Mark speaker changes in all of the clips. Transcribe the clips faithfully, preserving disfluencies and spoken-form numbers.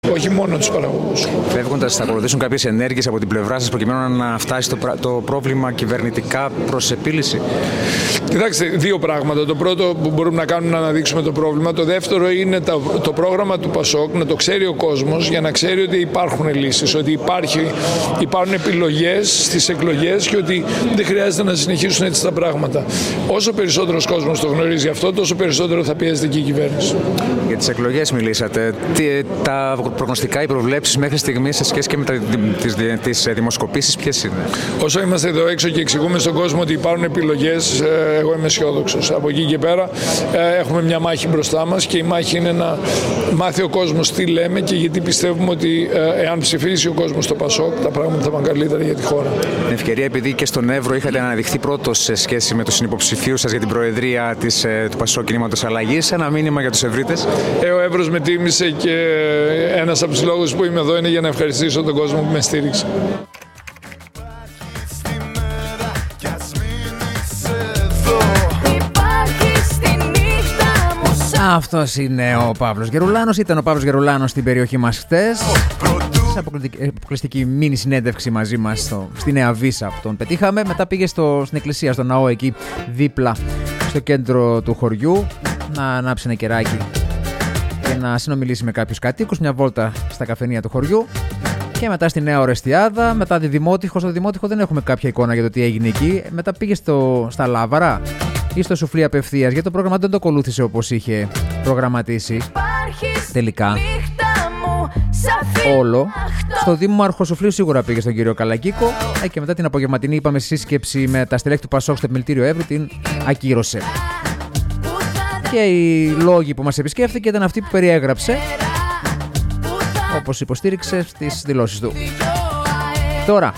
Speaker 1: όχι μόνο τους παραγωγούς.
Speaker 2: Φεύγοντας, θα ακολουθήσουν κάποιες ενέργειες από την πλευρά σας προκειμένου να φτάσει το, το πρόβλημα κυβερνητικά προς επίλυση?
Speaker 1: Κοιτάξτε, δύο πράγματα. Το πρώτο που μπορούμε να κάνουμε είναι να αναδείξουμε το πρόβλημα. Το δεύτερο είναι το, το πρόγραμμα του Πασόκ, να το ξέρει ο κόσμος, για να ξέρει ότι υπάρχουν λύσεις, ότι υπάρχει, υπάρχουν επιλογές στις εκλογές και ότι δεν χρειάζεται να συνεχίσουν έτσι τα πράγματα. Όσο περισσότερος κόσμος το γνωρίζει αυτό, τόσο περισσότερο θα πιέζεται και η κυβέρνηση.
Speaker 2: Για τις εκλογές μιλήσατε. Τι, τα προγνωστικά, οι προβλέψεις μέχρι στιγμής σε σχέση και με τα, τις, τις δημοσκοπήσεις, ποιες είναι?
Speaker 1: Όσο είμαστε εδώ έξω και εξηγούμε στον κόσμο ότι υπάρχουν επιλογές, εγώ είμαι αισιόδοξος. Από εκεί και πέρα έχουμε μια μάχη μπροστά μας και η μάχη είναι να μάθει ο κόσμος τι λέμε και γιατί πιστεύουμε ότι εάν ψηφίσει ο κόσμος το Πασόκ, τα πράγματα θα πάνε καλύτερα για τη χώρα.
Speaker 2: Την ευκαιρία, επειδή και στον Εύρο είχατε αναδειχθεί πρώτος σε σχέση με τους συνυποψηφίους σας για την προεδρία της, του Πασόκ Κινήματος Αλλαγής, ένα μήνυμα για τους Ευρύτες?
Speaker 1: Ε, ο Εύρος με τίμησε και ένας από τους λόγους που είμαι εδώ είναι για να ευχαριστήσω τον κόσμο που με στήριξε.
Speaker 3: Αυτός είναι ο Παύλος Γερουλάνος. Ήταν ο Παύλος Γερουλάνος στην περιοχή μας χτες. Σε αποκλειστική μίνι συνέντευξη μαζί μας στο, στη Νέα Βύσα που τον πετύχαμε. Μετά πήγε στο, στην εκκλησία, στο ναό εκεί δίπλα στο κέντρο του χωριού να ανάψει ένα κεράκι και να συνομιλήσει με κάποιους κατοίκους. Μια βόλτα στα καφενεία του χωριού. Και μετά στη Νέα Ορεστιάδα, μετά τη Δημότυχο. Στο Δημότυχο δεν έχουμε κάποια εικόνα για το τι έγινε εκεί. Μετά πήγε στο, στα Λάβαρα ή στο Σουφλί απευθείας, γιατί το πρόγραμμα δεν το ακολούθησε όπως είχε προγραμματίσει τελικά όλο. Στο Δήμαρχο Σουφλίου σίγουρα πήγε στον κύριο Καλακίκο ε, και μετά την απογευματινή, είπαμε, σύσκεψη με τα στελέχη του Πασόκ στο επιμελητήριο Εύρου, την ακύρωσε. Και οι λόγοι που μας επισκέφθηκε ήταν αυτοί που περιέγραψε, όπως υποστήριξε στις δηλώσεις του. Τώρα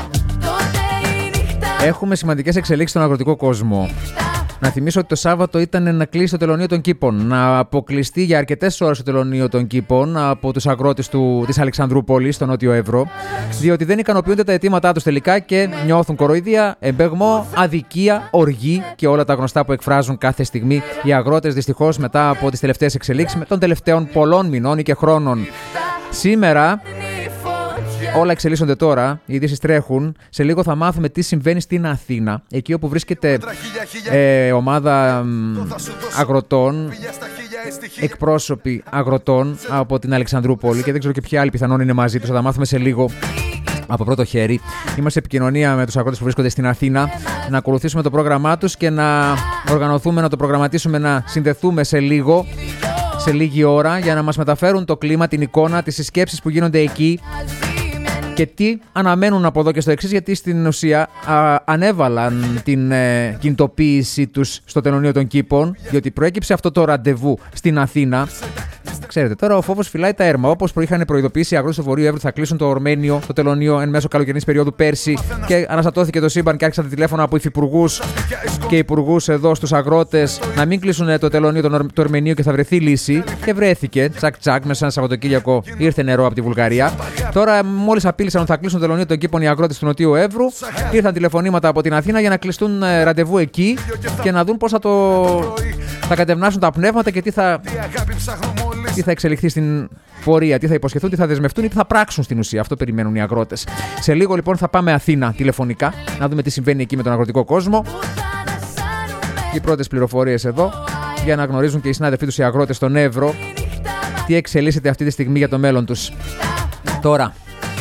Speaker 3: έχουμε σημαντικές εξελίξεις στον αγροτικό κόσμο. Να θυμίσω ότι το Σάββατο ήταν να κλείσει το τελωνείο των Κήπων, να αποκλειστεί για αρκετές ώρες το τελωνείο των Κήπων από τους αγρότες του, της Αλεξανδρούπολης, στο Νότιο Εύρο, διότι δεν ικανοποιούνται τα αιτήματά τους τελικά και νιώθουν κοροϊδία, εμπεγμό, αδικία, οργή και όλα τα γνωστά που εκφράζουν κάθε στιγμή οι αγρότες, δυστυχώς, μετά από τις τελευταίες εξελίξεις με των τελευταίων πολλών μηνών ή και χρόνων. Σήμερα όλα εξελίσσονται τώρα, οι ειδήσεις τρέχουν. Σε λίγο θα μάθουμε τι συμβαίνει στην Αθήνα, εκεί όπου βρίσκεται ε, ομάδα αγροτών, εκπρόσωποι αγροτών από την Αλεξανδρούπολη και δεν ξέρω και ποιοι άλλοι πιθανόν είναι μαζί τους. Θα τα μάθουμε σε λίγο από πρώτο χέρι. Είμαστε σε επικοινωνία με τους αγρότες που βρίσκονται στην Αθήνα, να ακολουθήσουμε το πρόγραμμά τους και να οργανωθούμε, να το προγραμματίσουμε, να συνδεθούμε σε λίγο, σε λίγη ώρα, για να μας μεταφέρουν το κλίμα, την εικόνα, τις συσκέψεις που γίνονται εκεί και τι αναμένουν από εδώ και στο εξής, γιατί στην ουσία α, ανέβαλαν την ε, κινητοποίηση τους στο τελωνείο των Κήπων, διότι προέκυψε αυτό το ραντεβού στην Αθήνα. Ξέρετε, τώρα ο φόβος φυλάει τα έρμα. Όπως είχαν προειδοποιήσει οι αγρότες του Βορείου Εύρου, θα κλείσουν το ορμένιο, το τελωνείο εν μέσω καλοκαιρινής περίοδου πέρσι και αναστατώθηκε το σύμπαν και άρχισαν τηλέφωνα από υφυπουργούς και υπουργούς εδώ στους αγρότες να μην κλείσουν το τελωνείο του ορμενίου και θα βρεθεί λύση. Και βρέθηκε, τσακ τσακ, μέσα σε ένα Σαββατοκύριακο ήρθε νερό από τη Βουλγαρία. Τώρα, μόλις απείλησαν ότι θα κλείσουν το τελωνείο των Κήπων οι αγρότες του Νοτιού Εύρου, ήρθαν τηλεφωνήματα από την Αθήνα για να κλειστούν ραντεβού εκεί και να δουν πώς θα, το... θα κατευνάσουν τα πνεύματα και τι θα. Τι θα εξελιχθεί στην πορεία, τι θα υποσχεθούν, τι θα δεσμευτούν ή τι θα πράξουν στην ουσία. Αυτό περιμένουν οι αγρότες. Σε λίγο λοιπόν θα πάμε Αθήνα τηλεφωνικά, να δούμε τι συμβαίνει εκεί με τον αγροτικό κόσμο. Οι πρώτες πληροφορίες εδώ, για να γνωρίζουν και οι συνάδελφοί τους οι αγρότες στον Εύρο τι εξελίσσεται αυτή τη στιγμή για το μέλλον τους. Τώρα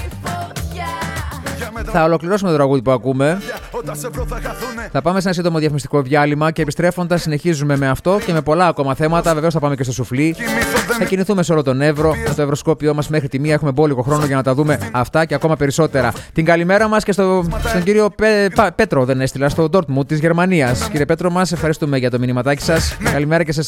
Speaker 3: θα ολοκληρώσουμε το τραγούδι που ακούμε. Θα πάμε σε ένα σύντομο διαφημιστικό διάλειμμα και επιστρέφοντας συνεχίζουμε με αυτό και με πολλά ακόμα θέματα. Βεβαίως θα πάμε και στο Σουφλί. Θα κινηθούμε σε όλο τον Εύρο. Με το ευρωσκόπιό μας μέχρι τη μία έχουμε μπόλικο χρόνο για να τα δούμε αυτά και ακόμα περισσότερα. Την καλημέρα μας και στο, στον κύριο Πέ, Πα, Πέτρο, δεν έστειλα, στο Ντόρτμουντ της Γερμανίας. Κύριε Πέτρο μας, ευχαριστούμε για το μηνυματάκι σας. Καλημέρα και σε εσάς.